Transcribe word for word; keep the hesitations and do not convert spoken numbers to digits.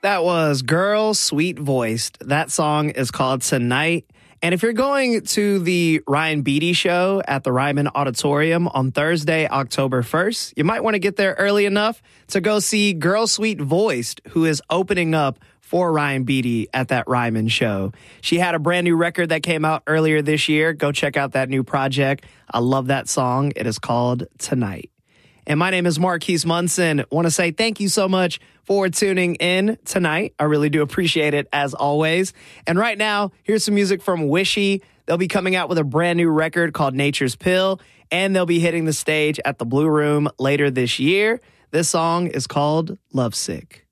That was Girl Sweet Voiced. That song is called Tonight. And if you're going to the Ryan Beatty show at the Ryman Auditorium on Thursday, October first, you might want to get there early enough to go see Girl Sweet Voiced, who is opening up for Ryan Beatty at that Ryman show. She had a brand new record that came out earlier this year. Go check out that new project. I love that song. It is called Tonight. And my name is Marquise Munson. Want to say thank you so much for tuning in tonight. I really do appreciate it, as always. And right now, here's some music from Wishy. They'll be coming out with a brand new record called Nature's Pill, and they'll be hitting the stage at the Blue Room later this year. This song is called Lovesick.